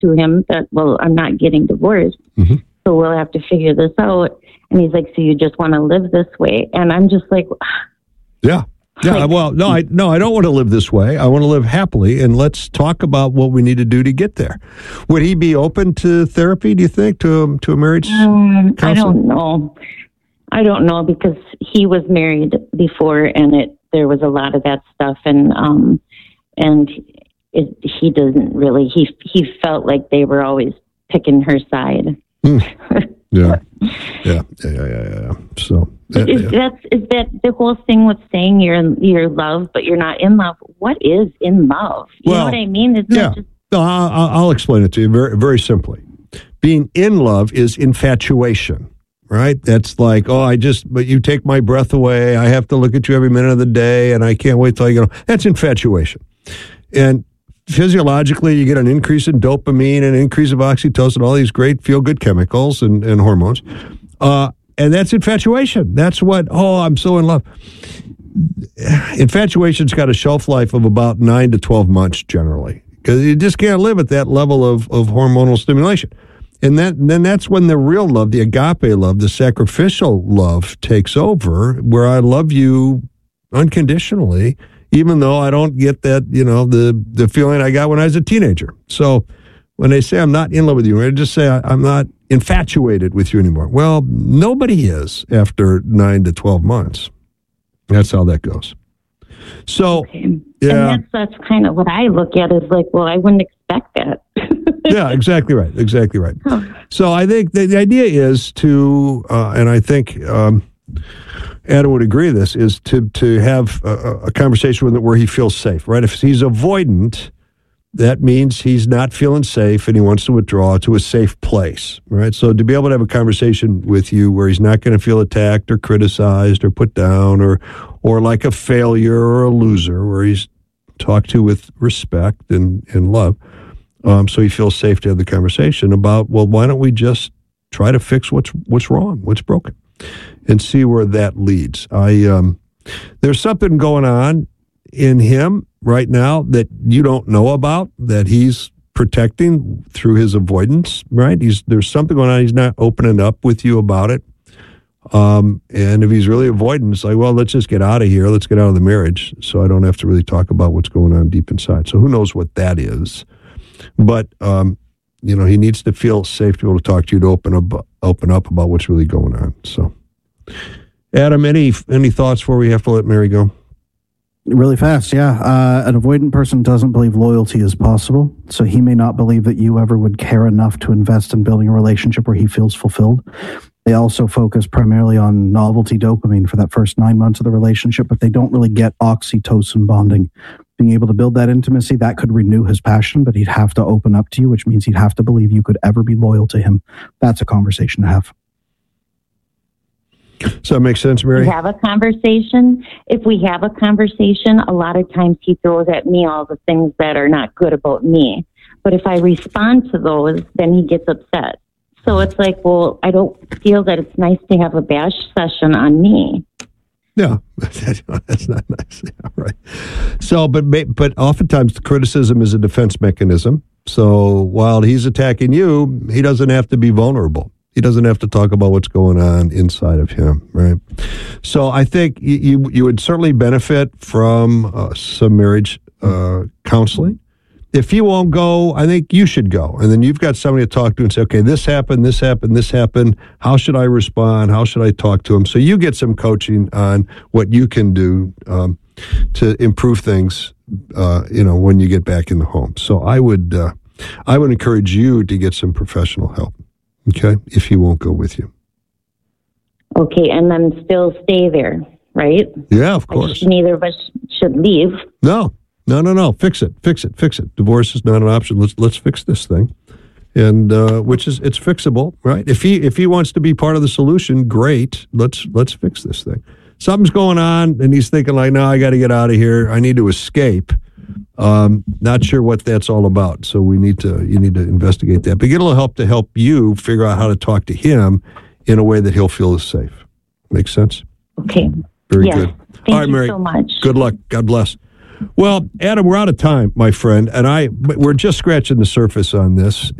to him that, well, I'm not getting divorced. So we'll have to figure this out. And he's like, so you just want to live this way? And I'm just like, yeah. Yeah, well, I don't want to live this way. I want to live happily, and let's talk about what we need to do to get there. Would he be open to therapy, do you think, to a marriage counselor? I don't know because he was married before, and there was a lot of that stuff, and he doesn't really. He felt like they were always picking her side. Yeah. So is that the whole thing with saying you're love, but you're not in love? What is in love? You know what I mean? It's not just... No, I'll explain it to you very, very simply. Being in love is infatuation, right? That's like, but you take my breath away. I have to look at you every minute of the day, and I can't wait till you get home. That's infatuation. And physiologically, you get an increase in dopamine, an increase of oxytocin, all these great feel-good chemicals and hormones. And that's infatuation. That's what, I'm so in love. Infatuation's got a shelf life of about 9 to 12 months generally, because you just can't live at that level of hormonal stimulation. And then that's when the real love, the agape love, the sacrificial love takes over, where I love you unconditionally, even though I don't get that, the feeling I got when I was a teenager. So when they say I'm not in love with you, I just say I'm not infatuated with you anymore. Well, nobody is after 9 to 12 months. That's how that goes. So, yeah. And that's kind of what I look at is like, well, I wouldn't expect that. Yeah, exactly right. Exactly right. Huh. So I think the idea is to, and I think Adam would agree with this, is to have a conversation with him where he feels safe, right? If he's avoidant, that means he's not feeling safe and he wants to withdraw to a safe place, right? So to be able to have a conversation with you where he's not going to feel attacked or criticized or put down or like a failure or a loser, where he's talked to with respect and love, so he feels safe to have the conversation about, well, why don't we just try to fix what's wrong, what's broken, and see where that leads. There's something going on in him right now that you don't know about, that he's protecting through his avoidance, right? There's something going on. He's not opening up with you about it. And if he's really avoiding, it's like, well, let's just get out of here. Let's get out of the marriage so I don't have to really talk about what's going on deep inside. So who knows what that is. But, he needs to feel safe to be able to talk to you, to open up about what's really going on. So, Adam, any thoughts before we have to let Mary go? Really fast, yeah. An avoidant person doesn't believe loyalty is possible, so he may not believe that you ever would care enough to invest in building a relationship where he feels fulfilled. They also focus primarily on novelty dopamine for that first 9 months of the relationship, but they don't really get oxytocin bonding. Being able to build that intimacy, that could renew his passion, but he'd have to open up to you, which means he'd have to believe you could ever be loyal to him. That's a conversation to have. Does that make sense, Mary? If we have a conversation, a lot of times he throws at me all the things that are not good about me. But if I respond to those, then he gets upset. So it's like, well, I don't feel that it's nice to have a bash session on me. Yeah, that's not nice. Yeah, right. So, but oftentimes the criticism is a defense mechanism. So while he's attacking you, he doesn't have to be vulnerable. He doesn't have to talk about what's going on inside of him, right? So I think you would certainly benefit from some marriage counseling. If he won't go, I think you should go. And then you've got somebody to talk to and say, okay, this happened. How should I respond? How should I talk to him? So you get some coaching on what you can do to improve things, when you get back in the home. So I would encourage you to get some professional help. Okay, if he won't go with you. Okay, and then still stay there, right? Yeah, of course. Neither of us should leave. No. Fix it. Divorce is not an option. Let's fix this thing, and it's fixable, right? If he wants to be part of the solution, great. Let's fix this thing. Something's going on, and he's thinking like, no, I got to get out of here. I need to escape. Not sure what that's all about. So you need to investigate that. But get a little help to help you figure out how to talk to him in a way that he'll feel safe. Make sense? Okay. Very good. Thank you so much. Good luck. God bless. Well, Adam, we're out of time, my friend, and we're just scratching the surface on this.